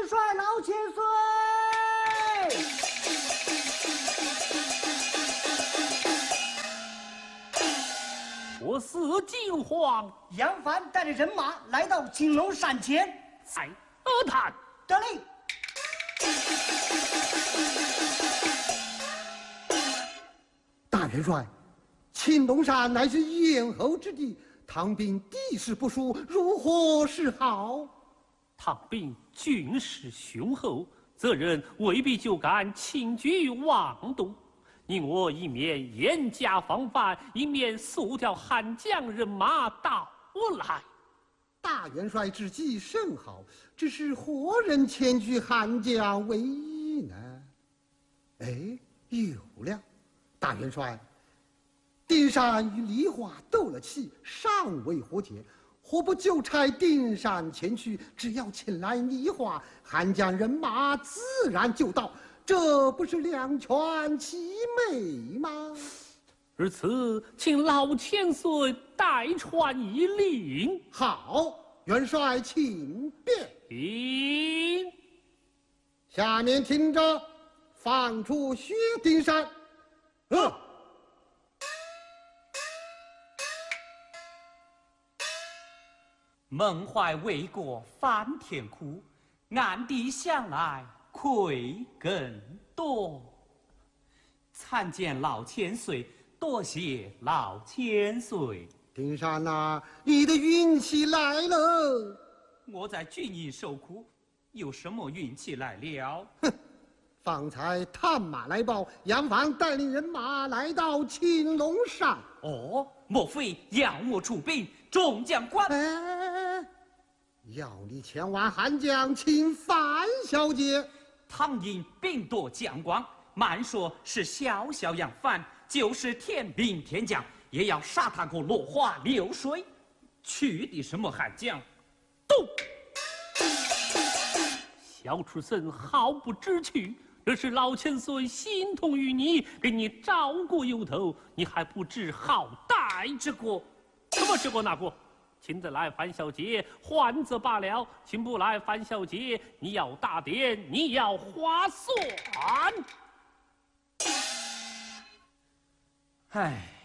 帅老千岁。 我司金皇杨帆带着人马来到青龙山前， 在阿谈得令。 大元帅，青龙山乃是咽喉之地，唐兵地势不熟，如何是好？ 唐兵军势雄厚，责人未必就敢轻举妄动。你我一面严加防范，一面速调汉将人马到来。 大元帅之计甚好，只是何人前去汉将为宜呢？哎，有了！大元帅，丁山与梨花斗了气，尚未和解，何不就差丁山前去？只要请来梨花，汉将人马自然就到。这不是两全其美吗？ 如此，请老千岁代传一令。 好，元帅请便。 请下面听着，放出薛丁山。 孟怀为国翻天哭，暗地想来愧更多。参见老千岁，多谢老千岁。 丁山呐，你的运气来了。 我在军营受苦，有什么运气来了？ 哼！方才探马来报，杨帆带领人马来到青龙山。 哦，莫非要我出兵？众将官， 要你前往汉将请范小姐。 唐营兵多将官，慢说是小小杨帆，就是天兵天将，也要杀他个落花流水。去的什么汉将？动！ 小畜生毫不知趣，这是老千岁心痛于你，给你照顾由头，你还不知好歹。 这个什么这个那个？请得来范小姐，还则罢了；请不来范小姐，你要大典，你要花算。 唉。